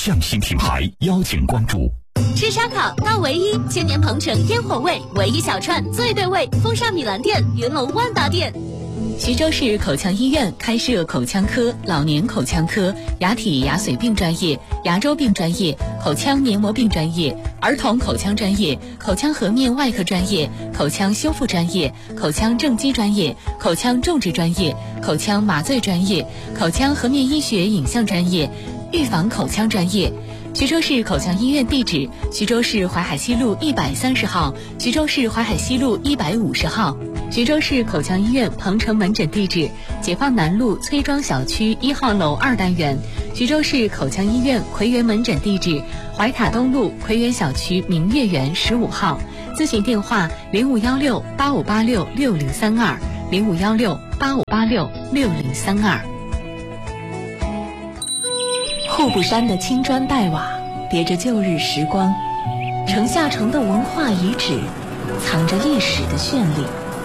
匠心品牌邀请关注。 吃烧烤到唯一，千年鹏城烟火味，唯一小串最对味，风尚米兰店、云龙万达店。 徐州市口腔医院开设口腔科、老年口腔科、牙体牙髓病专业、牙周病专业、口腔黏膜病专业、儿童口腔专业、口腔颌面外科专业、口腔修复专业、口腔正畸专业、口腔种植专业、口腔麻醉专业、口腔颌面医学影像专业、预防口腔专业。徐州市口腔医院地址：徐州市淮海西路130号、徐州市淮海西路150号。徐州市口腔医院鹏城门诊地址：解放南路崔庄小区1号楼2单元。徐州市口腔医院葵园门诊地址：怀塔东路葵园小区明月园15号。咨询电话：051685866032 051685866032。户部山的青砖黛瓦叠着旧日时光，城下城的文化遗址藏着历史的绚丽。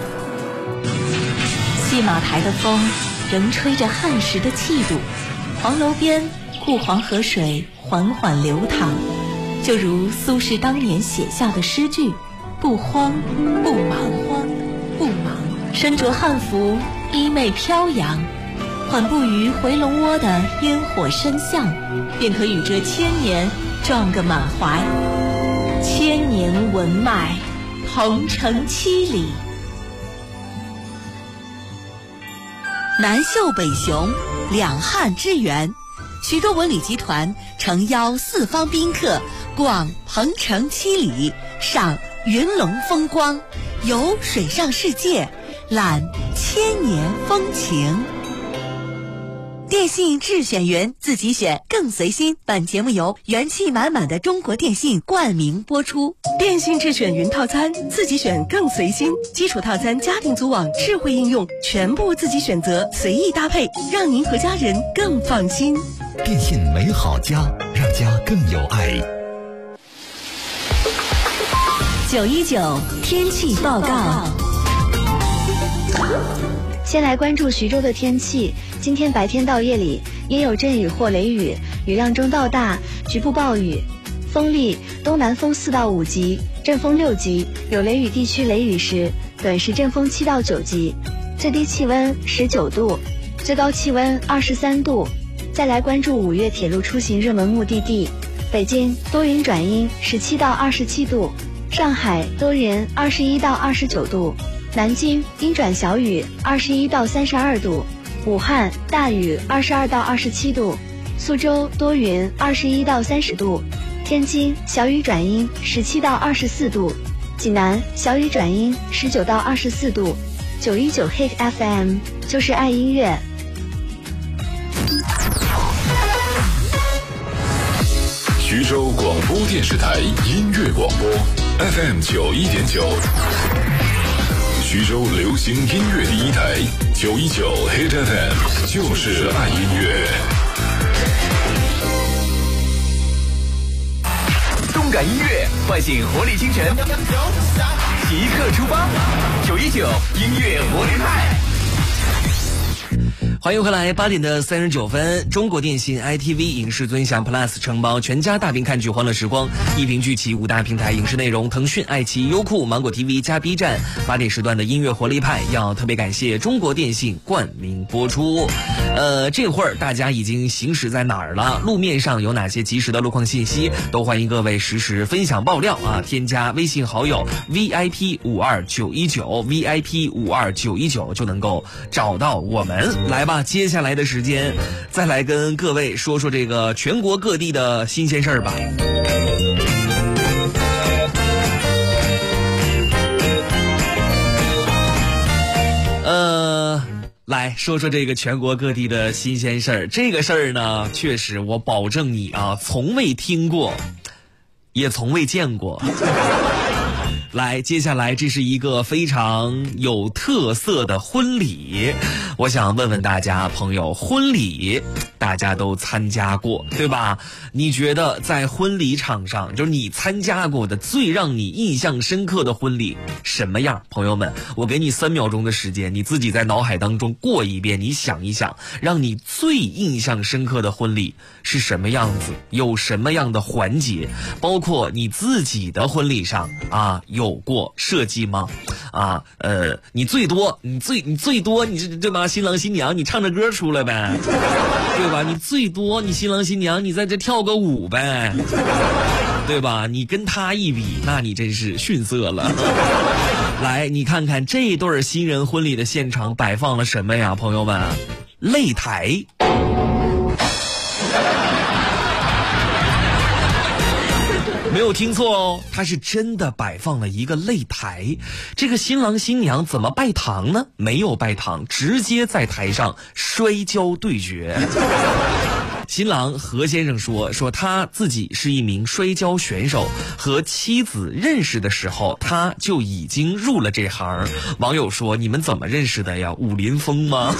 戏马台的风仍吹着汉时的气度，黄楼边顾黄河水缓缓流淌，就如苏轼当年写下的诗句：不慌不忙，不忙，身着汉服，衣袂飘扬，缓步于回龙窝的烟火山巷，便可与这千年撞个满怀。千年文脉，鹏城7里。 南秀北雄，两汉之源。徐州文旅集团诚邀四方宾客逛鹏城7里，赏云龙风光，游水上世界，览千年风情。电信智选员，自己选更随心。本节目由元气满满的中国电信冠名播出。 电信智选云套餐，自己选更随心。基础套餐、家庭组网、智慧应用，全部自己选择，随意搭配，让您和家人更放心。 电信美好家，让家更有爱。 919天气报告。 先来关注徐州的天气。今天白天到夜里阴有阵雨或雷雨，雨量中到大，局部暴雨。风力东南风4到5级，阵风6级，有雷雨地区雷雨时，短时阵风7到9级。最低气温19度，最高气温23度。再来关注5月铁路出行热门目的地：北京多云转阴17到27度，上海多云21到29度，南京阴转小雨21到32度，武汉大雨22到27度，苏州多云21到30度，天津小雨转阴17到24度，济南小雨转阴19到24度。919 Hit FM 就是爱音乐。 徐州广播电视台音乐广播 FM 91.9，徐州流行音乐第一台919 Hit FM 就是爱音乐。 动感音乐唤醒活力精神，即刻出发！919音乐活力派。 欢迎回来，8点的39分，中国电信 ITV 影视尊享 Plus 承包全家大屏看剧欢乐时光，一屏聚齐5大平台影视内容，腾讯、爱奇艺、优酷、芒果 TV 加 B 站。8点时段的音乐活力派要特别感谢中国电信冠名播出。这会儿大家已经行驶在哪儿了？路面上有哪些及时的路况信息？都欢迎各位实时分享爆料啊！添加微信好友 VIP52919 VIP52919 就能够找到我们。来吧，接下来的时间再来跟各位说说这个全国各地的新鲜事儿吧。来说说这个全国各地的新鲜事儿。这个事儿呢，确实我保证你啊，从未听过，也从未见过。 来，接下来这是一个非常有特色的婚礼，我想问问大家，朋友，婚礼大家都参加过，对吧？你觉得在婚礼场上，就是你参加过的最让你印象深刻的婚礼什么样？朋友们，我给你3秒钟的时间，你自己在脑海当中过一遍，你想一想，让你最印象深刻的婚礼是什么样子，有什么样的环节，包括你自己的婚礼上啊有过设计吗？你最多你对吧？新郎新娘你唱着歌出来呗，对吧？你最多你新郎新娘你在这跳个舞呗，对吧？你跟他一比，那你真是逊色了。来，你看看这对新人婚礼的现场摆放了什么呀，朋友们？擂台。没有听错哦，他是真的摆放了一个擂台。这个新郎新娘怎么拜堂呢？没有拜堂，直接在台上摔跤对决。新郎何先生说他自己是一名摔跤选手，和妻子认识的时候他就已经入了这行。网友说，你们怎么认识的呀？武林风吗？